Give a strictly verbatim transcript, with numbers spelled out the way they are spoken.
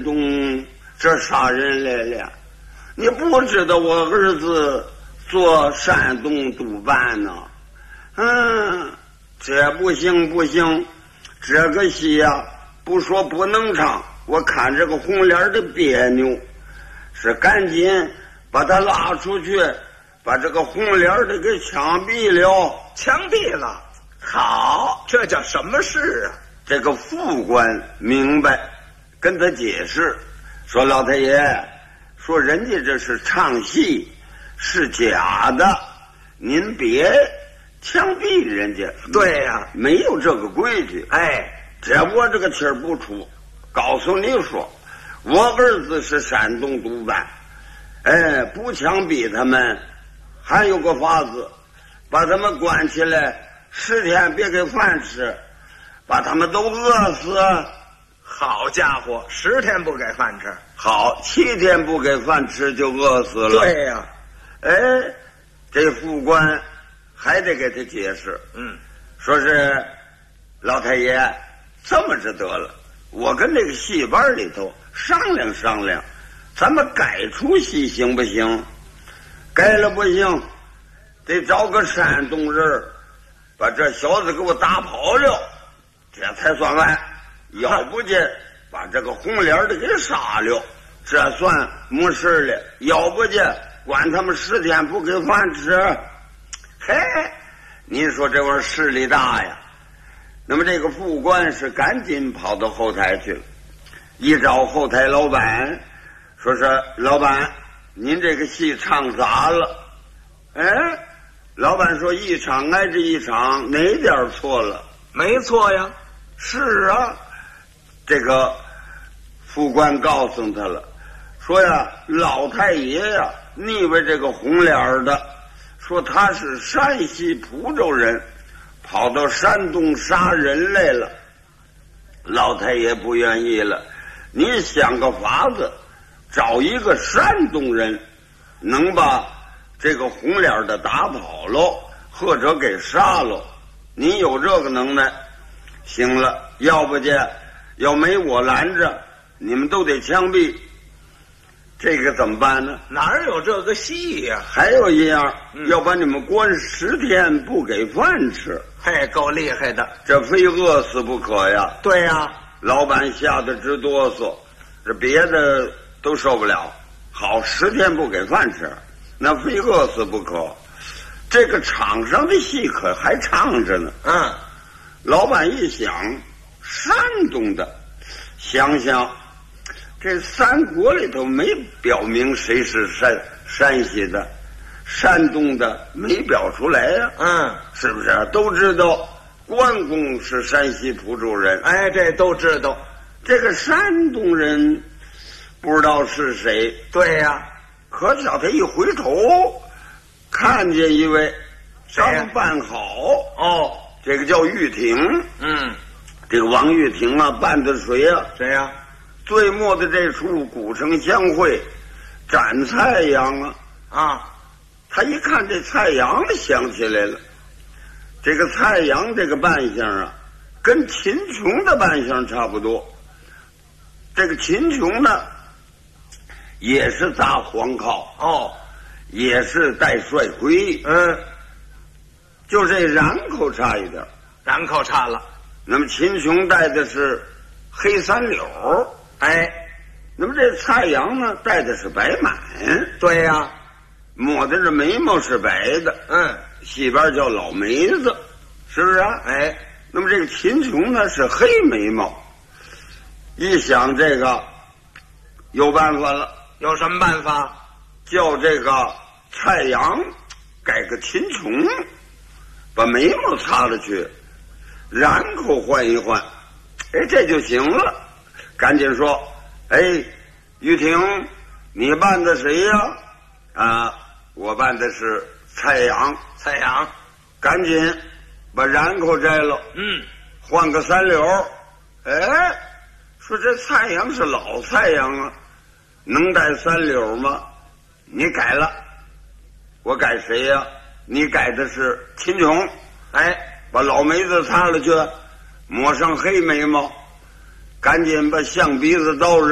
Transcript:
山东这杀人来了，你不知道我儿子做山东督办呢？嗯，这不行不行，这个戏呀、啊，不说不能唱，我看这个红脸的别扭，是赶紧把他拉出去，把这个红脸的给枪毙了。 枪毙了？好，这叫什么事啊？ 这个副官明白，跟他解释说：“老太爷，说人家这是唱戏，是假的，您别枪毙人家。” 对呀、啊， 没有这个规矩。 哎， 这我这个气儿不出，告诉你说，我儿子是山东督办，哎，不枪毙他们，还有个法子，把他们关起来十天，别给饭吃。把他们都饿死。 好家伙，十天不给饭吃， 好，七天不给饭吃就饿死了。 对呀、啊， 哎，这副官还得给他解释， 嗯， 说是老太爷这么着得了，我跟这个戏班里头商量商量，咱们改出戏行不行？改了不行，得找个山东人把这小子给我打跑了。这才算完，要不就把这个红脸的给杀了，这算没事了。要不就管他们十天不给饭吃。嘿，您说这玩意儿势力大呀。那么这个副官是赶紧跑到后台去了，一找后台老板，说是老板，您这个戏唱砸了。哎，老板说一场挨着一场，哪点错了？ 没错呀。 是啊，这个副官告诉他了，说呀，老太爷呀，腻歪这个红脸的，说他是山西蒲州人，跑到山东杀人来了。老太爷不愿意了，你想个法子，找一个山东人，能把这个红脸的打跑喽，或者给杀喽。你有这个能耐？行了，要不就要没我拦着，你们都得枪毙。这个怎么办呢？ 哪有这个戏呀、啊？ 还有一样、嗯，要把你们关十天不给饭吃。 嘿，够厉害的， 这非饿死不可呀。 对呀、啊， 老板吓得直哆嗦，这别的都受不了，好，十天不给饭吃，那非饿死不可。这个场上的戏可还唱着呢。 嗯。 老板一想，山东的，想想这三国里头没表明谁是山山西的，山东的没表出来呀、啊。 嗯， 是不是？都知道关公是山西蒲州人， 哎，这都知道。 这个山东人不知道是谁。 对呀、啊， 可巧他一回头，看见一位刚办好哦。 这个叫玉婷， 嗯， 这个王玉婷啊，办的谁呀、啊？ 谁呀、啊？ 最末的这出古城相会，展蔡阳啊啊！ 他一看这蔡阳想起来了，这个蔡阳这个扮相啊，跟秦琼的扮相差不多。这个秦琼呢，也是扎黄靠哦， 也是戴帅盔， 嗯。 就这染口差一点， 染口差了。 那么秦琼戴的是黑三绺， 哎， 那么这蔡阳呢戴的是白满。 对呀、啊， 抹的这眉毛是白的， 嗯， 戏边叫老眉子，是不是啊？ 哎， 那么这个秦琼呢是黑眉毛。一想这个有办法了， 有什么办法？ 叫这个蔡阳改个秦琼。把眉毛擦了去，染口换一换，哎，这就行了。赶紧说，哎，玉婷，你扮的谁呀？啊，我扮的是蔡阳。 蔡阳， 赶紧把染口摘了， 嗯， 换个三绺。哎，说这蔡阳是老蔡阳啊，能戴三绺吗？你改了，我改谁呀？你改的是秦琼。哎，把老眉子擦了去，抹上黑眉毛，赶紧把象鼻子刀